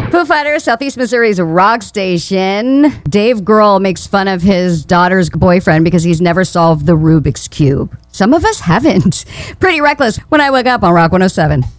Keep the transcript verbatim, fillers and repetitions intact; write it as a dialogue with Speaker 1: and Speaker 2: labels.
Speaker 1: Foo Fighters, Southeast Missouri's rock station. Dave Grohl makes fun of his daughter's boyfriend because he's never solved the Rubik's Cube. Some of us haven't. Pretty Reckless when I wake up on Rock one oh seven.